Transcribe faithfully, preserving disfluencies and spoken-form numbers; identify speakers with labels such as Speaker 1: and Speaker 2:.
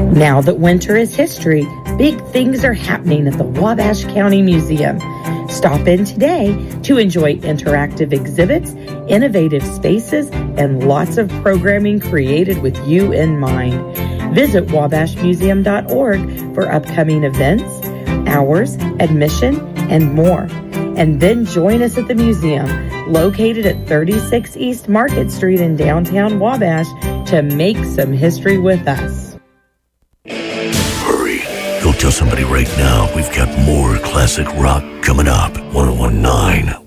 Speaker 1: Now that winter is history, big things are happening at the Wabash County Museum. Stop in today to enjoy interactive exhibits, innovative spaces, and lots of programming created with you in mind. Visit wabash museum dot org for upcoming events, hours, admission, and more. And then join us at the museum, located at thirty-six East Market Street in downtown Wabash, to make some history with us.
Speaker 2: Hurry. Go tell somebody right now we've got more classic rock coming up. one oh one point nine